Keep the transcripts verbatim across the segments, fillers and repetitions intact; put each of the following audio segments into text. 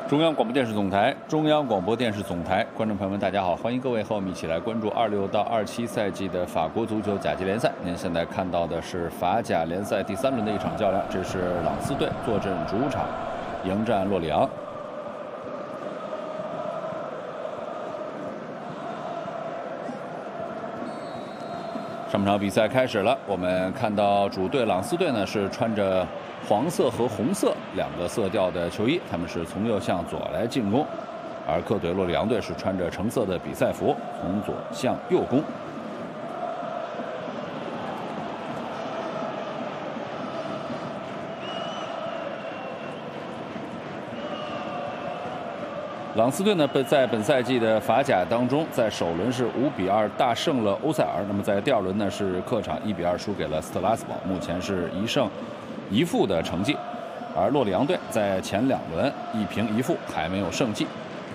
中央广播电视总台，中央广播电视总台，观众朋友们，大家好，欢迎各位和我们一起来关注二六到二七赛季的法国足球甲级联赛。您现在看到的是法甲联赛第三轮的一场较量，这是朗斯队坐镇主场迎战洛里昂。上半场比赛开始了，我们看到主队朗斯队呢是穿着黄色和红色两个色调的球衣，他们是从右向左来进攻，而客队洛里昂队是穿着橙色的比赛服，从左向右攻。朗斯队呢，在本赛季的法甲当中，在首轮是五比二大胜了欧塞尔，那么在第二轮呢是客场一比二输给了斯特拉斯堡，目前是一胜一负的成绩。而洛里昂队在前两轮一平一负，还没有胜绩。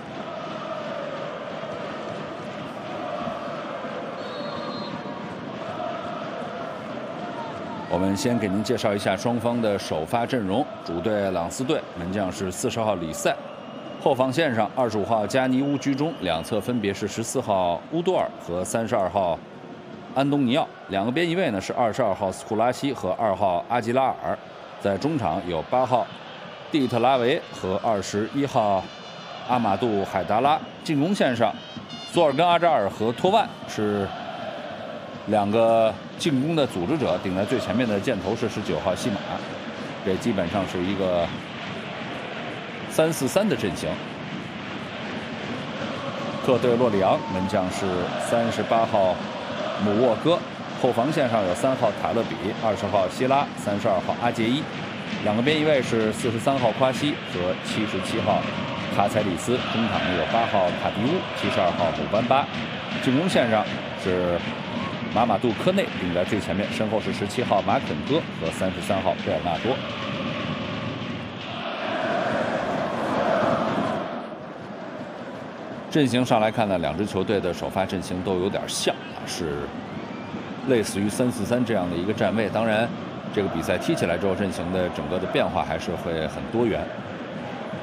我们先给您介绍一下双方的首发阵容。主队朗斯队门将是四十号里塞。后防线上，二十五号加尼乌居中，两侧分别是十四号乌多尔和三十二号安东尼奥。两个边翼位呢是二十二号斯库拉西和二号阿吉拉尔。在中场有八号蒂特拉维和二十一号阿马杜海达拉。进攻线上，索尔根阿扎尔和托万是两个进攻的组织者，顶在最前面的箭头是十九号西马。这基本上是一个三四三的阵型。客队洛里昂门将是三十八号姆沃戈，后防线上有三号塔勒比、二十号希拉、三十二号阿杰伊，两个边翼位是四十三号夸西和七十七号卡采里斯，中场有八号卡迪乌、七十二号姆班巴，进攻线上是马马杜科内顶在最前面，身后是十七号马肯戈和三十三号贝尔纳多。阵型上来看呢，两支球队的首发阵型都有点像啊，是类似于三四三这样的一个站位。当然，这个比赛踢起来之后，阵型的整个的变化还是会很多元。